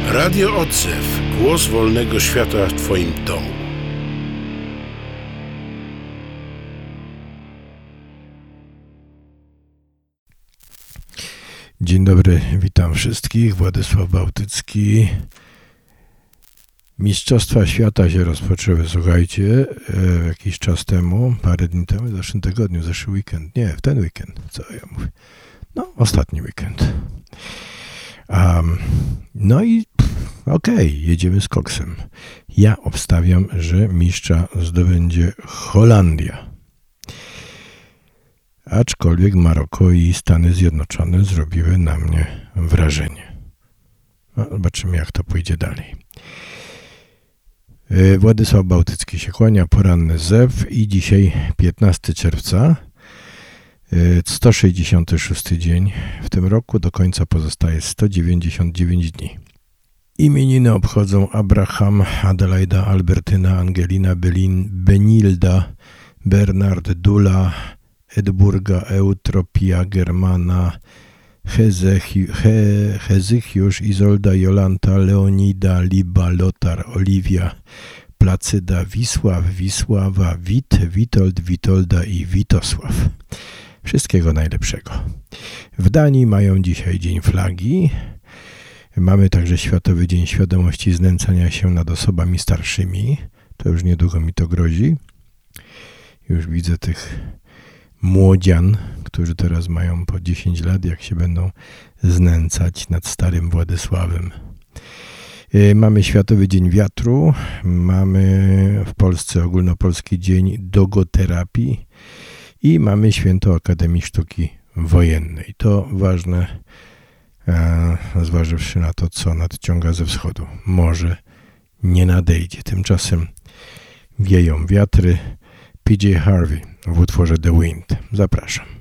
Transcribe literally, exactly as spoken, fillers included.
Radio Odzew. Głos wolnego świata w Twoim domu. Dzień dobry, witam wszystkich. Władysław Bałtycki. Mistrzostwa Świata się rozpoczęły, słuchajcie, e, jakiś czas temu, parę dni temu, w zeszłym tygodniu, zeszły weekend. Nie, w ten weekend, co ja mówię. No, ostatni weekend. Um, no i okej, okay, jedziemy z koksem. Ja obstawiam, że mistrza zdobędzie Holandia. Aczkolwiek Maroko i Stany Zjednoczone zrobiły na mnie wrażenie. No, zobaczymy, jak to pójdzie dalej. Władysław Bałtycki się kłania, poranny zew i dzisiaj piętnastego czerwca, sto sześćdziesiąty szósty dzień w tym roku, do końca pozostaje sto dziewięćdziesiąt dziewięć dni. Imieniny obchodzą Abraham, Adelaida, Albertyna, Angelina, Belin, Benilda, Bernard, Dula, Edburga, Eutropia, Germana, Hezechi, He, Hezychiusz, Izolda, Jolanta, Leonida, Liba, Lotar, Oliwia, Placyda, Wisław, Wisława, Wit, Witold, Witolda i Witosław. Wszystkiego najlepszego. W Danii mają dzisiaj Dzień Flagi. Mamy także Światowy Dzień Świadomości Znęcania się nad osobami starszymi. To już niedługo mi to grozi. Już widzę tych młodzian, którzy teraz mają po dziesięć lat, jak się będą znęcać nad starym Władysławem. Mamy Światowy Dzień Wiatru, mamy w Polsce Ogólnopolski Dzień Dogoterapii i mamy Święto Akademii Sztuki Wojennej. To ważne, e, zważywszy na to, co nadciąga ze wschodu. Może nie nadejdzie. Tymczasem wieją wiatry. P J Harvey w utworze The Wind. Zapraszam.